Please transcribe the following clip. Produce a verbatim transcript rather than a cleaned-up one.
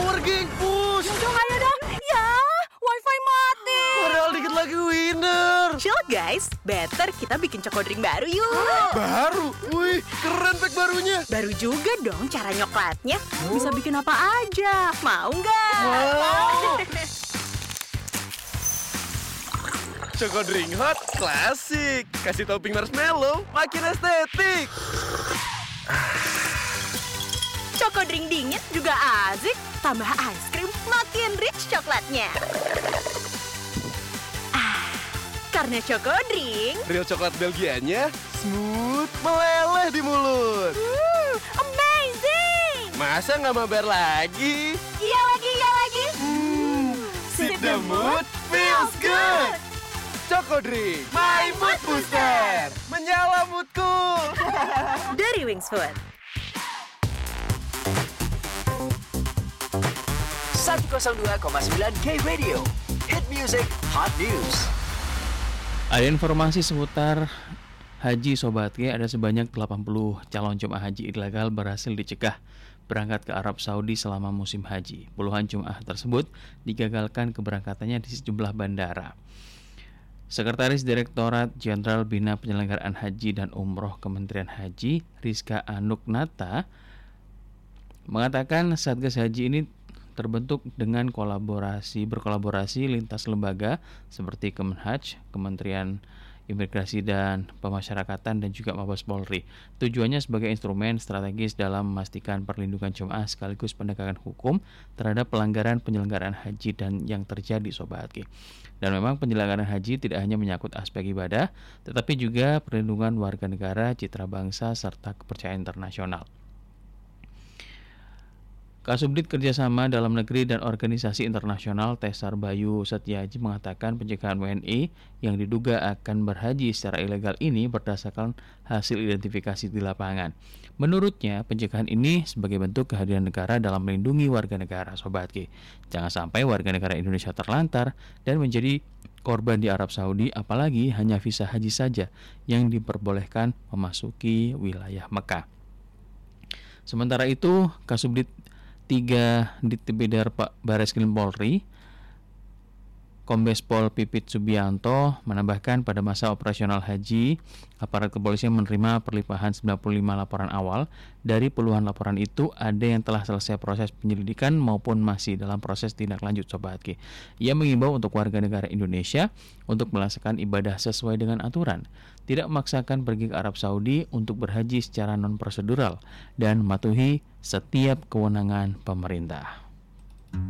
power, geng, push. Dong, ayo dong. Ya, wifi mati. Padahal dikit lagi winner. Chill guys, better kita bikin Choco Drink baru yuk. Baru? Wih, keren pack barunya. Baru juga dong cara nyoklatnya. Bisa bikin apa aja. Mau nggak? Wow. Choco Drink Hot klasik. Kasih topping marshmallow, makin estetik. Choco Drink dingin juga asik. Tambah ice cream, makin rich coklatnya. Ah, karena Choco Drink Real coklat Belgianya smooth, meleleh di mulut. hmm, amazing. Masa nggak mabar lagi? Iya lagi, iya lagi. Hmm, sip the mood, feels good. Choco Drink, my mood booster. Menyala moodku. Dari Wings Food. seratus dua koma sembilan K Radio, Hit Music, Hot News. Ada informasi seputar haji Sobat G, ada sebanyak delapan puluh calon jemaah haji ilegal berhasil dicegah berangkat ke Arab Saudi selama musim haji. Puluhan jemaah tersebut digagalkan keberangkatannya di sejumlah bandara. Sekretaris Direktorat Jenderal Bina Penyelenggaraan Haji dan Umroh Kementerian Haji, Rizka Anuknata, mengatakan Satgas Haji ini terbentuk dengan kolaborasi berkolaborasi lintas lembaga seperti Kemenhaj, Kementerian Imigrasi dan Pemasyarakatan, dan juga Mabes Polri. Tujuannya sebagai instrumen strategis dalam memastikan perlindungan jemaah sekaligus penegakan hukum terhadap pelanggaran penyelenggaraan haji dan yang terjadi Sobat G. Dan memang penyelenggaraan haji tidak hanya menyangkut aspek ibadah, tetapi juga perlindungan warga negara, citra bangsa, serta kepercayaan internasional. Kasubdit Kerjasama Dalam Negeri dan Organisasi Internasional Tesar Bayu Setiaji mengatakan pencegahan W N I yang diduga akan berhaji secara ilegal ini berdasarkan hasil identifikasi di lapangan. Menurutnya, pencegahan ini sebagai bentuk kehadiran negara dalam melindungi warga negara Sobat G. Jangan sampai warga negara Indonesia terlantar dan menjadi korban di Arab Saudi, apalagi hanya visa haji saja yang diperbolehkan memasuki wilayah Mekah. Sementara itu, Kasubdit tiga Ditbidar Bareskrim Polri, Kombes Pol Pipit Subianto menambahkan pada masa operasional haji, aparat kepolisian menerima perlimpahan sembilan puluh lima laporan awal. Dari puluhan laporan itu, ada yang telah selesai proses penyelidikan maupun masih dalam proses tindak lanjut Sobat G. Ia mengimbau untuk warga negara Indonesia untuk melaksanakan ibadah sesuai dengan aturan, tidak memaksakan pergi ke Arab Saudi untuk berhaji secara non-prosedural, dan mematuhi setiap kewenangan pemerintah.